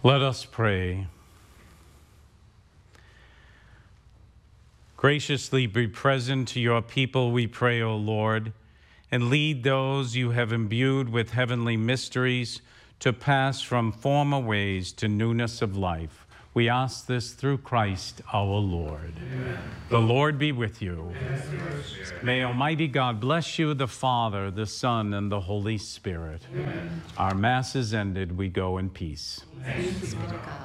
Let us pray. Graciously be present to your people, we pray, O Lord, and lead those you have imbued with heavenly mysteries to pass from former ways to newness of life. We ask this through Christ our Lord. Amen. The Lord be with you. May Almighty God bless you, the Father, the Son, and the Holy Spirit. Amen. Our Mass is ended. We go in peace. Thanks be to God.